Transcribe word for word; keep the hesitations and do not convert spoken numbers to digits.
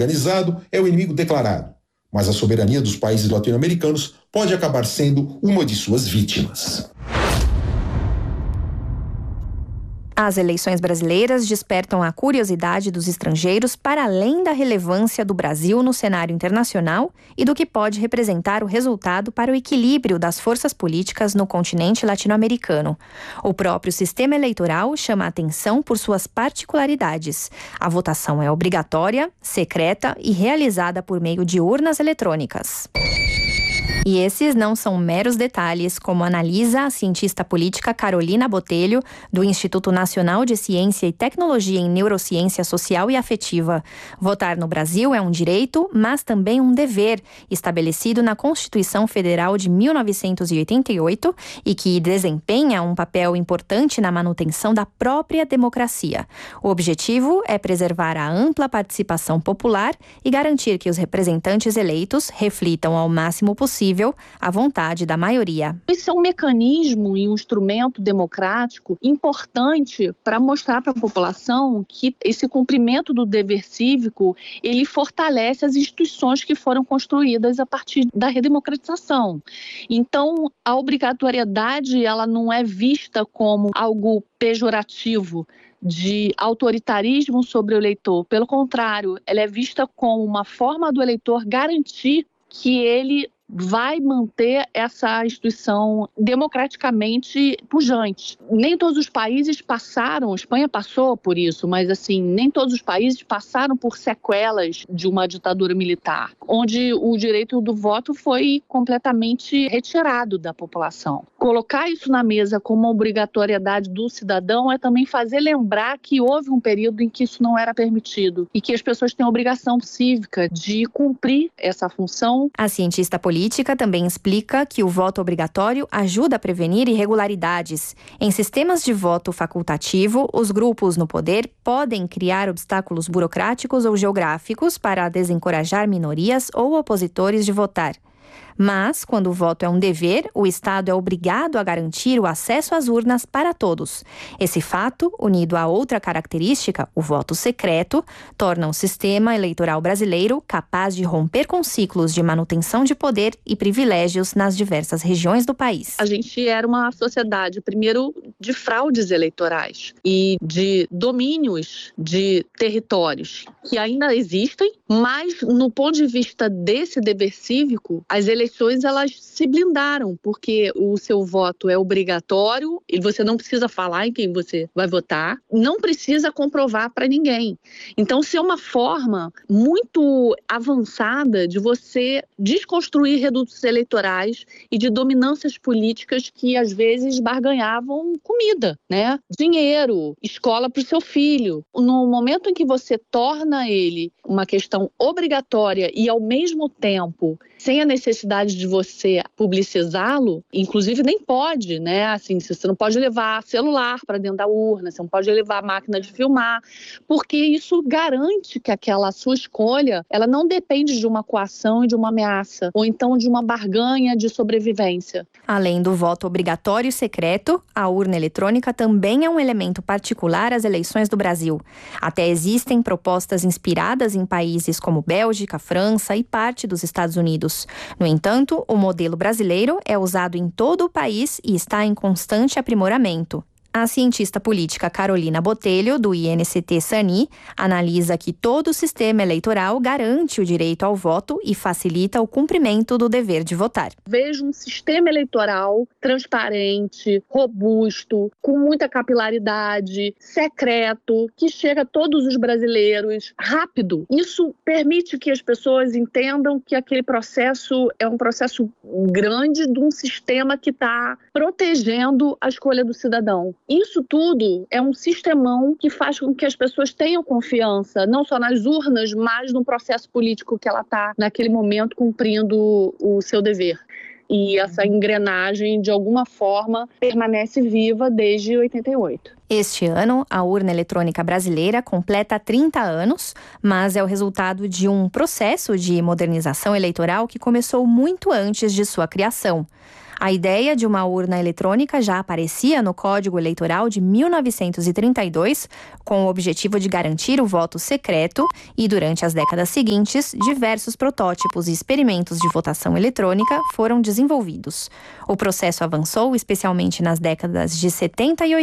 organizado é o inimigo declarado, mas a soberania dos países latino-americanos pode acabar sendo uma de suas vítimas. As eleições brasileiras despertam a curiosidade dos estrangeiros para além da relevância do Brasil no cenário internacional e do que pode representar o resultado para o equilíbrio das forças políticas no continente latino-americano. O próprio sistema eleitoral chama a atenção por suas particularidades. A votação é obrigatória, secreta e realizada por meio de urnas eletrônicas. E esses não são meros detalhes, como analisa a cientista política Carolina Botelho, do Instituto Nacional de Ciência e Tecnologia em Neurociência Social e Afetiva. Votar no Brasil é um direito, mas também um dever, estabelecido na Constituição Federal de mil novecentos e oitenta e oito e que desempenha um papel importante na manutenção da própria democracia. O objetivo é preservar a ampla participação popular e garantir que os representantes eleitos reflitam ao máximo possível a vontade da maioria. Esse é um mecanismo e um instrumento democrático importante para mostrar para a população que esse cumprimento do dever cívico, ele fortalece as instituições que foram construídas a partir da redemocratização. Então, a obrigatoriedade, ela não é vista como algo pejorativo, de autoritarismo sobre o eleitor. Pelo contrário, ela é vista como uma forma do eleitor garantir que ele vai manter essa instituição democraticamente pujante. Nem todos os países passaram, a Espanha passou por isso, mas assim, nem todos os países passaram por sequelas de uma ditadura militar, onde o direito do voto foi completamente retirado da população. Colocar isso na mesa como uma obrigatoriedade do cidadão é também fazer lembrar que houve um período em que isso não era permitido e que as pessoas têm a obrigação cívica de cumprir essa função. A cientista política política também explica que o voto obrigatório ajuda a prevenir irregularidades. Em sistemas de voto facultativo, os grupos no poder podem criar obstáculos burocráticos ou geográficos para desencorajar minorias ou opositores de votar. Mas, quando o voto é um dever, o Estado é obrigado a garantir o acesso às urnas para todos. Esse fato, unido a outra característica, o voto secreto, torna o sistema eleitoral brasileiro capaz de romper com ciclos de manutenção de poder e privilégios nas diversas regiões do país. A gente era uma sociedade, primeiro, de fraudes eleitorais e de domínios de territórios que ainda existem, mas, no ponto de vista desse dever cívico, as eleições elas se blindaram, porque o seu voto é obrigatório e você não precisa falar em quem você vai votar, não precisa comprovar para ninguém. Então, isso é uma forma muito avançada de você desconstruir redutos eleitorais e de dominâncias políticas que, às vezes, barganhavam comida, né? Dinheiro, escola para o seu filho. No momento em que você torna ele uma questão obrigatória e, ao mesmo tempo, sem a necessidade de você publicizá-lo, inclusive nem pode, né? Assim, você não pode levar celular para dentro da urna, você não pode levar máquina de filmar, porque isso garante que aquela sua escolha, ela não depende de uma coação e de uma ameaça, ou então de uma barganha de sobrevivência. Além do voto obrigatório e secreto, a urna eletrônica também é um elemento particular às eleições do Brasil. Até existem propostas inspiradas em países como Bélgica, França e parte dos Estados Unidos. No entanto, o modelo brasileiro é usado em todo o país e está em constante aprimoramento. A cientista política Carolina Botelho, do I N C T-SANI, analisa que todo o sistema eleitoral garante o direito ao voto e facilita o cumprimento do dever de votar. Vejo um sistema eleitoral transparente, robusto, com muita capilaridade, secreto, que chega a todos os brasileiros, rápido. Isso permite que as pessoas entendam que aquele processo é um processo grande de um sistema que está protegendo a escolha do cidadão. Isso tudo é um sistemão que faz com que as pessoas tenham confiança, não só nas urnas, mas no processo político que ela está, naquele momento, cumprindo o seu dever. E essa engrenagem, de alguma forma, permanece viva desde oitenta e oito. Este ano, a urna eletrônica brasileira completa trinta anos, mas é o resultado de um processo de modernização eleitoral que começou muito antes de sua criação. A ideia de uma urna eletrônica já aparecia no Código Eleitoral de mil novecentos e trinta e dois, com o objetivo de garantir o voto secreto, e durante as décadas seguintes, diversos protótipos e experimentos de votação eletrônica foram desenvolvidos. O processo avançou especialmente nas décadas de setenta e oitenta.